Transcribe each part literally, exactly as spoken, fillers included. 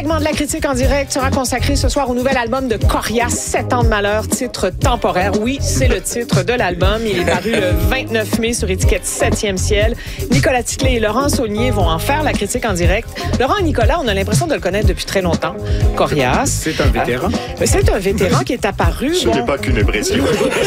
segment de la critique en direct sera consacré ce soir au nouvel album de Corias, sept ans de malheur, titre temporaire. Oui, c'est le titre de l'album. Il est paru le vingt-neuf mai sur étiquette septième ciel. Nicolas Ticlé et Laurent Saulnier vont en faire la critique en direct. Laurent et Nicolas, on a l'impression de le connaître depuis très longtemps. Corias. C'est un vétéran. Euh, c'est un vétéran qui est apparu. Ce bon, n'est pas qu'une impression.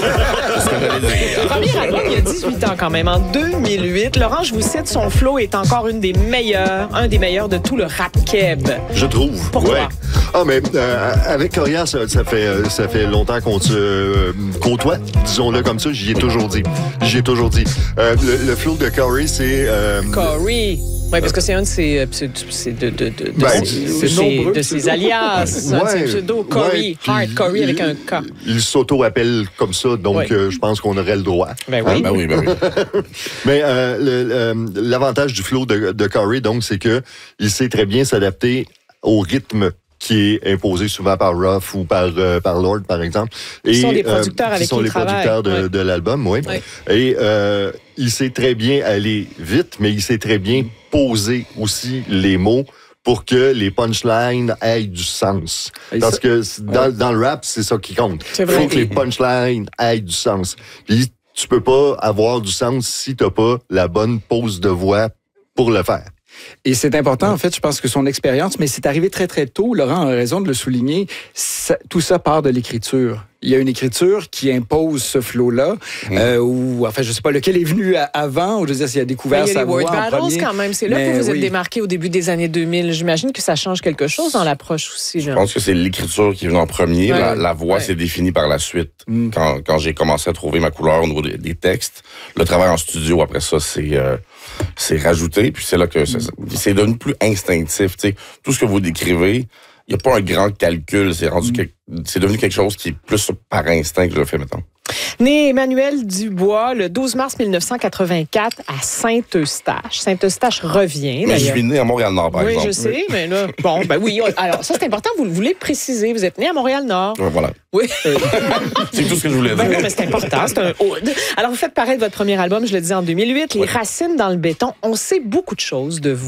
Premier album, il y a dix-huit ans quand même, en deux mille huit. Laurent, je vous cite, son flow est encore une des meilleures, un des meilleurs de tout le rap keb. Je trouve. Pourquoi? Ouais. Ah, mais euh, avec Corias, ça, ça fait ça fait longtemps qu'on se euh, côtoie, disons-le comme ça. J'y ai toujours dit. J'y ai toujours dit. Euh, le, le flow de Corey, c'est... Euh, Corey. Oui, parce que c'est un de ses, c'est, c'est de, de, de, de, Ben, ses, c'est de ses, nombreux de ses pseudos. alias. Un de ses pseudos, Corey, ouais, Hard puis Corey avec il- un K. Il s'auto-appelle comme ça, donc Ouais. euh, je pense qu'on aurait le droit. Ben oui. Ben oui, ben oui. Mais euh, le- le- l'avantage du flow de, de Corey, donc, c'est que il sait très bien s'adapter au rythme qui est imposé souvent par Ruff ou par, euh, par Lord, par exemple. Et, Qui sont des producteurs euh, avec qui sont qui il les travaille. producteurs de, Ouais. de l'album, oui. Ouais. Et euh, il sait très bien aller vite, mais il sait très bien poser aussi les mots pour que les punchlines aient du sens. Et Parce ça- que c'est- dans, dans le rap, c'est ça qui compte. C'est Il vrai. faut que les punchlines aient du sens. Puis tu peux pas avoir du sens si t'as pas la bonne pose de voix pour le faire. Et c'est important, en fait, je pense que son expérience, mais c'est arrivé très, très tôt, Laurent a raison de le souligner, ça- tout ça part de l'écriture. Il y a une écriture qui impose ce flow-là, Mmh. euh, ou, enfin, je sais pas lequel est venu à- avant, ou je veux dire, s'il a découvert Ben, il y a sa les voix Word en Battles premier. quand même. C'est là Mais que vous vous êtes oui. démarqué au début des années deux mille. J'imagine que ça change quelque chose dans l'approche aussi. Je Là. pense que c'est l'écriture qui est venue en premier. Ouais, la, ouais. la voix Ouais. s'est définie par la suite. Mm. Quand, quand j'ai commencé à trouver ma couleur au niveau des, des textes, le travail en studio, après ça, c'est euh, c'est rajouté. Puis c'est là que ça- c'est devenu plus instinctif. Tu sais, tout ce que vous décrivez, il n'y a pas un grand calcul. C'est rendu quelque- c'est devenu quelque chose qui est plus par instinct que je le fais maintenant. Né Emmanuel Dubois le douze mars mille neuf cent quatre-vingt-quatre à Saint-Eustache. Saint-Eustache revient, Mais je d'ailleurs. suis né à Montréal-Nord, par Oui, exemple. je sais, mais là, bon, ben oui. Alors, ça, c'est important, vous le voulez préciser. Vous êtes né à Montréal-Nord. Ouais, voilà. Oui. C'est tout ce que je voulais Ben dire. oui, mais c'est important, c'est un ode. Alors, vous faites paraître votre premier album, je le disais, en deux mille huit, Les Oui. Racines dans le béton. On sait beaucoup de choses de vous.